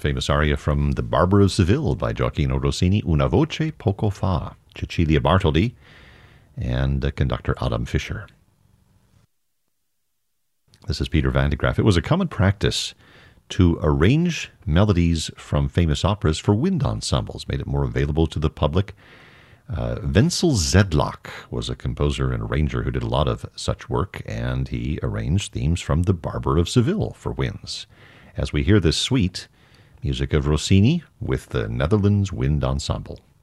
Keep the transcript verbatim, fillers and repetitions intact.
famous aria from The Barber of Seville by Gioacchino Rossini, Una voce poco fa, Cecilia Bartoldi, and uh, conductor Adam Fischer. This is Peter Van de Graaff. It was a common practice to arrange melodies from famous operas for wind ensembles, made it more available to the public. Uh, Wenzel Zedlak was a composer and arranger who did a lot of such work, and he arranged themes from The Barber of Seville for winds. As we hear this suite, music of Rossini with the Netherlands Wind Ensemble.